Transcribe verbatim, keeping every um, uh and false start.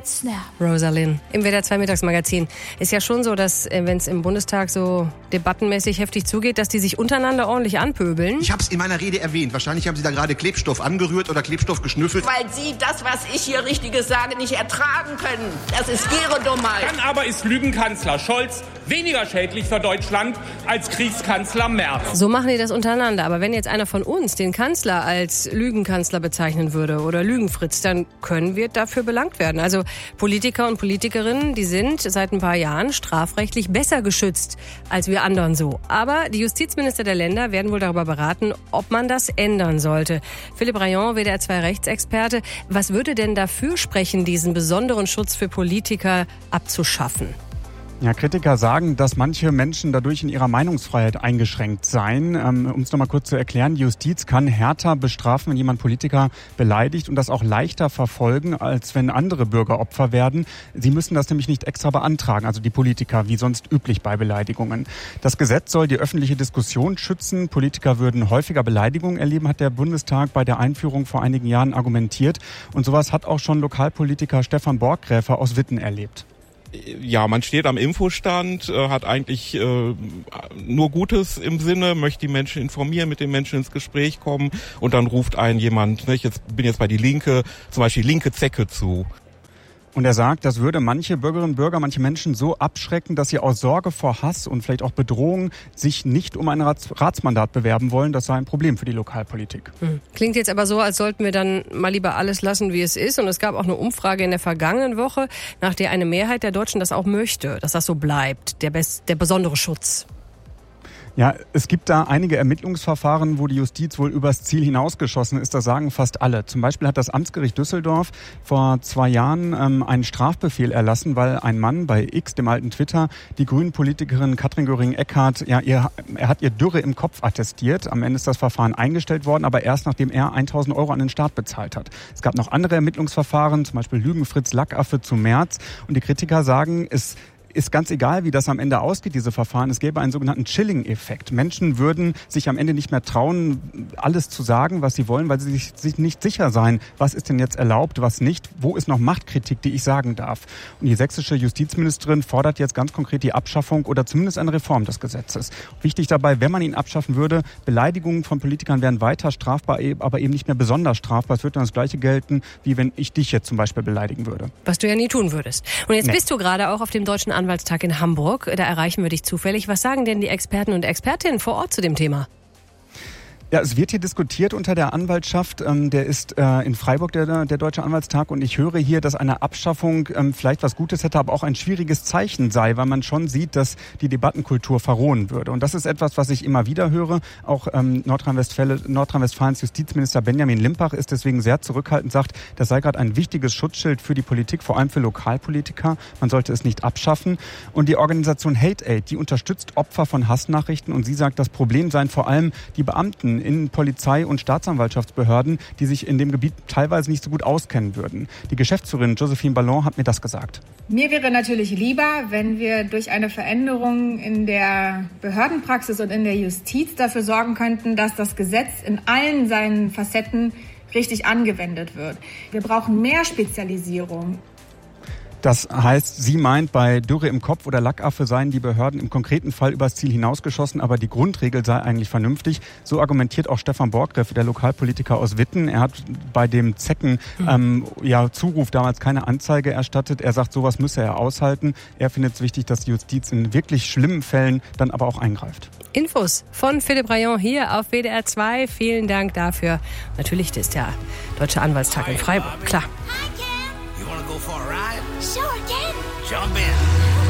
It's snap. Rosalind im W D R zwei Mittagsmagazin. Ist ja schon so, dass wenn es im Bundestag so debattenmäßig heftig zugeht, dass die sich untereinander ordentlich anpöbeln. Ich habe es in meiner Rede erwähnt. Wahrscheinlich haben Sie da gerade Klebstoff angerührt oder Klebstoff geschnüffelt. Weil Sie das, was ich hier Richtiges sage, nicht ertragen können. Das ist Ihre Dummheit. Dann aber ist Lügenkanzler Scholz weniger schädlich für Deutschland als Kriegskanzler Merz. So machen die das untereinander. Aber wenn jetzt einer von uns den Kanzler als Lügenkanzler bezeichnen würde oder Lügenfritz, dann können wir dafür belangt werden. Also Politiker und Politikerinnen, die sind seit ein paar Jahren strafrechtlich besser geschützt als wir anderen so. Aber die Justizminister der Länder werden wohl darüber beraten, ob man das ändern sollte. Philippe Rayon, W D R zwei Rechtsexperte, was würde denn dafür sprechen, diesen besonderen Schutz für Politiker abzuschaffen? Ja, Kritiker sagen, dass manche Menschen dadurch in ihrer Meinungsfreiheit eingeschränkt seien. Ähm, um es nochmal kurz zu erklären, die Justiz kann härter bestrafen, wenn jemand Politiker beleidigt und das auch leichter verfolgen, als wenn andere Bürger Opfer werden. Sie müssen das nämlich nicht extra beantragen, also die Politiker, wie sonst üblich bei Beleidigungen. Das Gesetz soll die öffentliche Diskussion schützen. Politiker würden häufiger Beleidigungen erleben, hat der Bundestag bei der Einführung vor einigen Jahren argumentiert. Und sowas hat auch schon Lokalpolitiker Stefan Borggräfer aus Witten erlebt. Ja, man steht am Infostand, äh, hat eigentlich äh, nur Gutes im Sinne, möchte die Menschen informieren, mit den Menschen ins Gespräch kommen und dann ruft einen jemand, ne, ich jetzt, bin jetzt bei die Linke, zum Beispiel linke Zecke zu. Und er sagt, das würde manche Bürgerinnen und Bürger, manche Menschen so abschrecken, dass sie aus Sorge vor Hass und vielleicht auch Bedrohung sich nicht um ein Rats- Ratsmandat bewerben wollen. Das sei ein Problem für die Lokalpolitik. Hm. Klingt jetzt aber so, als sollten wir dann mal lieber alles lassen, wie es ist. Und es gab auch eine Umfrage in der vergangenen Woche, nach der eine Mehrheit der Deutschen das auch möchte, dass das so bleibt, der, best- der besondere Schutz. Ja, es gibt da einige Ermittlungsverfahren, wo die Justiz wohl übers Ziel hinausgeschossen ist. Das sagen fast alle. Zum Beispiel hat das Amtsgericht Düsseldorf vor zwei Jahren ähm, einen Strafbefehl erlassen, weil ein Mann bei X, dem alten Twitter, die Grünen-Politikerin Katrin Göring-Eckardt, ja, ihr, er hat ihr Dürre im Kopf attestiert. Am Ende ist das Verfahren eingestellt worden, aber erst nachdem er tausend Euro an den Staat bezahlt hat. Es gab noch andere Ermittlungsverfahren, zum Beispiel Lügenfritz, Lackaffe zu Merz. Und die Kritiker sagen, es ist ganz egal, wie das am Ende ausgeht, diese Verfahren. Es gäbe einen sogenannten Chilling-Effekt. Menschen würden sich am Ende nicht mehr trauen, alles zu sagen, was sie wollen, weil sie sich, sich nicht sicher seien, was ist denn jetzt erlaubt, was nicht, wo ist noch Machtkritik, die ich sagen darf. Und die sächsische Justizministerin fordert jetzt ganz konkret die Abschaffung oder zumindest eine Reform des Gesetzes. Wichtig dabei, wenn man ihn abschaffen würde, Beleidigungen von Politikern wären weiter strafbar, aber eben nicht mehr besonders strafbar. Es würde dann das Gleiche gelten, wie wenn ich dich jetzt zum Beispiel beleidigen würde. Was du ja nie tun würdest. Und jetzt Nee. bist du gerade auch auf dem Deutschen Anwaltstag in Hamburg. Da erreichen wir dich zufällig. Was sagen denn die Experten und Expertinnen vor Ort zu dem Thema? Ja, es wird hier diskutiert unter der Anwaltschaft. Ähm, der ist äh, in Freiburg, der, der Deutsche Anwaltstag. Und ich höre hier, dass eine Abschaffung ähm, vielleicht was Gutes hätte, aber auch ein schwieriges Zeichen sei, weil man schon sieht, dass die Debattenkultur verrohen würde. Und das ist etwas, was ich immer wieder höre. Auch ähm, Nordrhein-Westfalen, Nordrhein-Westfalens Justizminister Benjamin Limpach ist deswegen sehr zurückhaltend, sagt, das sei gerade ein wichtiges Schutzschild für die Politik, vor allem für Lokalpolitiker. Man sollte es nicht abschaffen. Und die Organisation Hate Aid, die unterstützt Opfer von Hassnachrichten. Und sie sagt, das Problem seien vor allem die Beamten in Polizei- und Staatsanwaltschaftsbehörden, die sich in dem Gebiet teilweise nicht so gut auskennen würden. Die Geschäftsführerin Josephine Ballon hat mir das gesagt. Mir wäre natürlich lieber, wenn wir durch eine Veränderung in der Behördenpraxis und in der Justiz dafür sorgen könnten, dass das Gesetz in allen seinen Facetten richtig angewendet wird. Wir brauchen mehr Spezialisierung. Das heißt, sie meint, bei Dürre im Kopf oder Lackaffe seien die Behörden im konkreten Fall übers Ziel hinausgeschossen, aber die Grundregel sei eigentlich vernünftig. So argumentiert auch Stefan Borggräfer, der Lokalpolitiker aus Witten. Er hat bei dem Zecken ähm, ja, Zuruf damals keine Anzeige erstattet. Er sagt, sowas müsse er aushalten. Er findet es wichtig, dass die Justiz in wirklich schlimmen Fällen dann aber auch eingreift. Infos von Philippe Rayon hier auf W D R zwei. Vielen Dank dafür. Natürlich, das ist der Deutsche Anwaltstag in Freiburg, klar. Hi, Ken. You wanna go for a ride? Sure, Ken. Jump in.